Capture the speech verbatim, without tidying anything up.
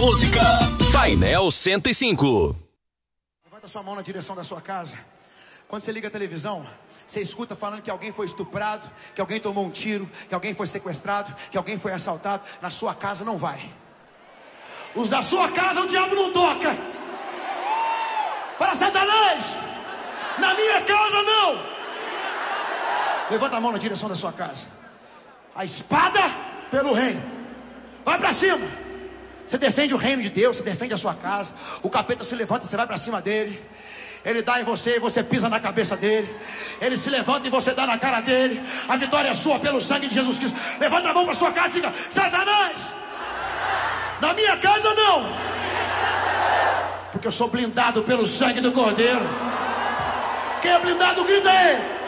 música. Painel cento e cinco. Levanta sua mão na direção da sua casa. Quando você liga a televisão, você escuta falando que alguém foi estuprado, que alguém tomou um tiro, que alguém foi sequestrado, que alguém foi assaltado. Na sua casa não vai. Os da sua casa o diabo não toca. Fala, Satanás, na minha casa não. Levanta a mão na direção da sua casa. A espada pelo reino. Vai pra cima. Você defende o reino de Deus, você defende a sua casa. O capeta se levanta, você vai pra cima dele. Ele dá em você e você pisa na cabeça dele. Ele se levanta e você dá na cara dele. A vitória é sua pelo sangue de Jesus Cristo. Levanta a mão pra sua casa e diga: Satanás, na minha casa não, porque eu sou blindado pelo sangue do Cordeiro. Quem é blindado, grita aí.